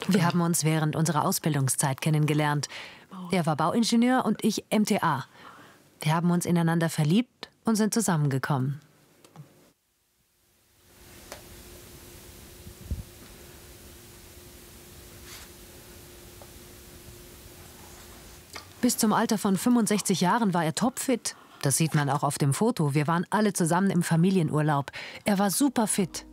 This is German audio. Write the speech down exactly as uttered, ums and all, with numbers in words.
Wir haben uns während unserer Ausbildungszeit kennengelernt. Er war Bauingenieur und ich M T A. Wir haben uns ineinander verliebt und sind zusammengekommen. Bis zum Alter von fünfundsechzig Jahren war er topfit. Das sieht man auch auf dem Foto. Wir waren alle zusammen im Familienurlaub. Er war super fit.